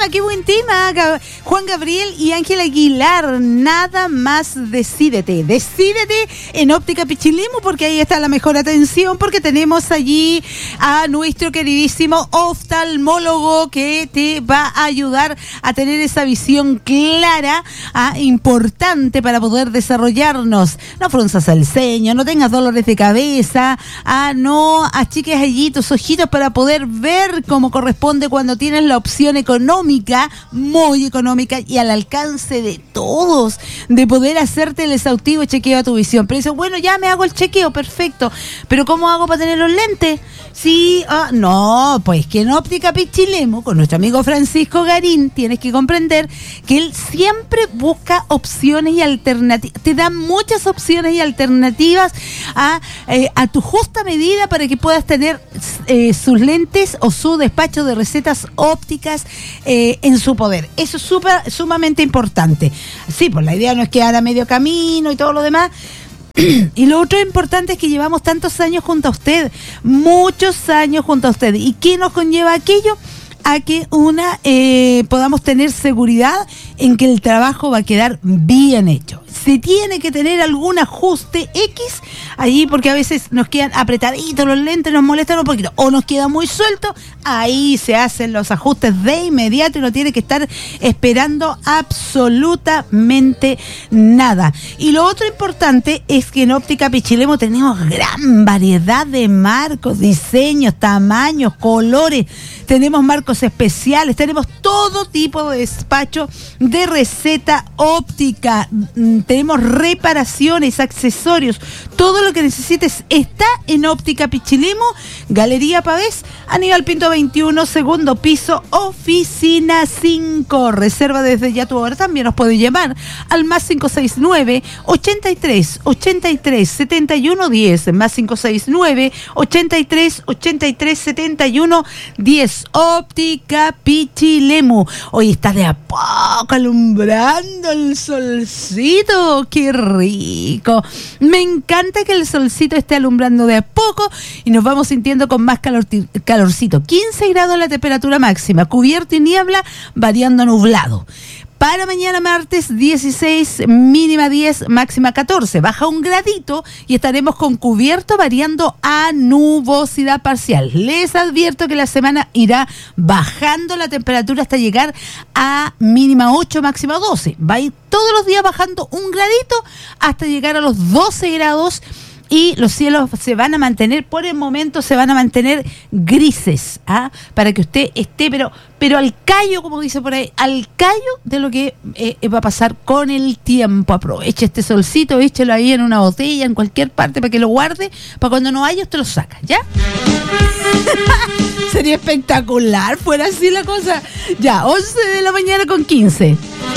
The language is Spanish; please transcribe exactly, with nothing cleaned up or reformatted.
tema, qué buen tema. Juan Gabriel y Ángel Aguilar, nada más decídete. Decídete en Óptica Pichilemu, porque ahí está la mejor atención, porque tenemos allí a nuestro queridísimo oftalmólogo que te va a ayudar a tener esa visión clara, ah, importante para poder desarrollarnos. No frunzas el ceño, no tengas dolores de cabeza, ah, no achiques allí tus ojitos para poder ver como corresponde cuando tienes la opción económica, muy económica y al alcance de todos, de poder hacerte el exhaustivo chequeo a tu visión. Pero dices, bueno, ya me hago el chequeo, perfecto, pero ¿cómo hago para tener los lentes? Sí, ah, no, pues que en Óptica Pichilemu, con nuestro amigo Francisco Garín, tienes que comprender que él siempre busca opciones y alternativas, te da muchas opciones y alternativas a, eh, a tu justa medida para que puedas tener eh, sus lentes o su despacho de recetas ópticas eh, en su poder. Eso es super, sumamente importante. Sí, pues la idea no es quedar a medio camino y todo lo demás. Y lo otro importante es que llevamos tantos años junto a usted, muchos años junto a usted. ¿Y qué nos conlleva aquello? A que una eh, podamos tener seguridad en que el trabajo va a quedar bien hecho. Si tiene que tener algún ajuste X allí, porque a veces nos quedan apretaditos los lentes, nos molestan un poquito, o nos queda muy suelto, ahí se hacen los ajustes de inmediato y no tiene que estar esperando absolutamente nada. Y lo otro importante es que en Óptica Pichilemu tenemos gran variedad de marcos, diseños, tamaños, colores, tenemos marcos especiales, tenemos todo tipo de despacho de receta óptica, tenemos reparaciones, accesorios, todo lo que necesites está en Óptica Pichilemu, Galería Pavés, Aníbal Pinto veintiuno, segundo piso, oficina cinco. Reserva desde ya tu hora, también nos puede llamar al más cinco seis nueve, ochenta y tres, ochenta y tres, setenta y uno diez, más cinco seis nueve, ochenta y tres, ochenta y tres, setenta y uno diez. Óptica Pichilemu. Hoy está de a poco alumbrando el solcito, qué rico. Me encanta que el solcito esté alumbrando de a poco y nos vamos sintiendo con más calor, calorcito. quince grados la temperatura máxima, cubierto y niebla, variando a nublado. Para mañana martes dieciséis, mínima diez, máxima catorce. Baja un gradito y estaremos con cubierto variando a nubosidad parcial. Les advierto que la semana irá bajando la temperatura hasta llegar a mínima ocho, máxima doce. Va a ir todos los días bajando un gradito hasta llegar a los doce grados. Y los cielos se van a mantener, por el momento se van a mantener grises, ¿ah? Para que usted esté, pero pero al callo, como dice por ahí, al callo de lo que eh, va a pasar con el tiempo. Aproveche este solcito, échelo ahí en una botella, en cualquier parte, para que lo guarde, para cuando no haya, usted lo saca, ¿ya? Sería espectacular, fuera así la cosa. Ya, once de la mañana con quince.